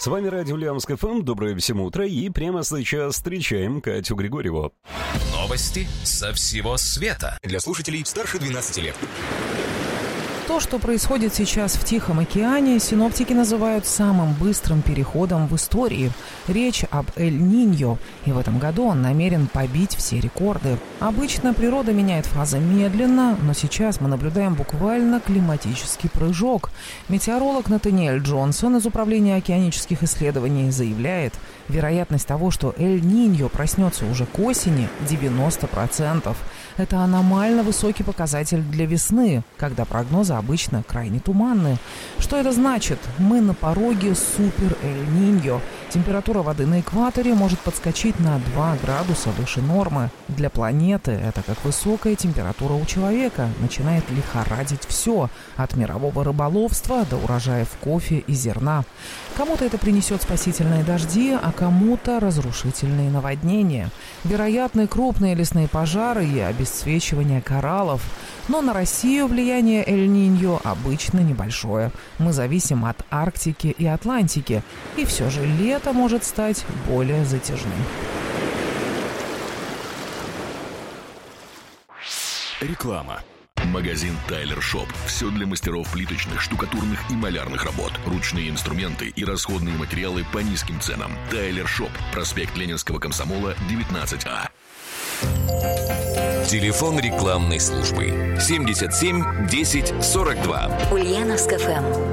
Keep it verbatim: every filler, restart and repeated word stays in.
С вами радио Ульяновск эф эм. Доброе всем утро. И прямо сейчас встречаем Катю Григорьеву. Новости со всего света. Для слушателей старше двенадцати лет. То, что происходит сейчас в Тихом океане, синоптики называют самым быстрым переходом в истории. Речь об Эль-Ниньо, и в этом году он намерен побить все рекорды. Обычно природа меняет фазы медленно, но сейчас мы наблюдаем буквально климатический прыжок. Метеоролог Натаниэль Джонсон из Управления океанических исследований заявляет, вероятность того, что Эль-Ниньо проснется уже к осени, девяносто процентов. Это аномально высокий показатель для весны, когда прогнозы обычно крайне туманные. Что это значит? Мы на пороге супер Эль-Ниньо. Температура воды на экваторе может подскочить на два градуса выше нормы. Для планеты это как высокая температура у человека. Начинает лихорадить все, от мирового рыболовства до урожаев кофе и зерна. Кому-то это принесет спасительные дожди, а кому-то разрушительные наводнения. Вероятны крупные лесные пожары и обесцвечивание кораллов. Но на Россию влияние Эль-Ниньо обычно небольшое. Мы зависим от Арктики и Атлантики. И все же лето может стать более затяжным. Реклама. Магазин Тайлер Шоп. Все для мастеров плиточных, штукатурных и малярных работ. Ручные инструменты и расходные материалы по низким ценам. Тайлер Шоп. Проспект Ленинского комсомола, девятнадцать А. Телефон рекламной службы семьдесят семь десять сорок два. Ульяновск эф эм.